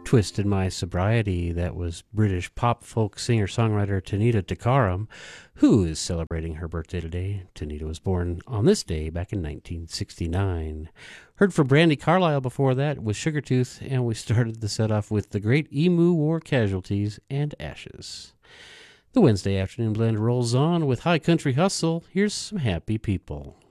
Twisted My Sobriety. That was British pop folk singer-songwriter Tanita Tikaram, who is celebrating her birthday today. Tanita was born on this day back in 1969. Heard from Brandi Carlile before that with Sugartooth, and we started the set off with The Great Emu War Casualties and Ashes. The Wednesday afternoon blend rolls on with High Country Hustle. Here's some happy people.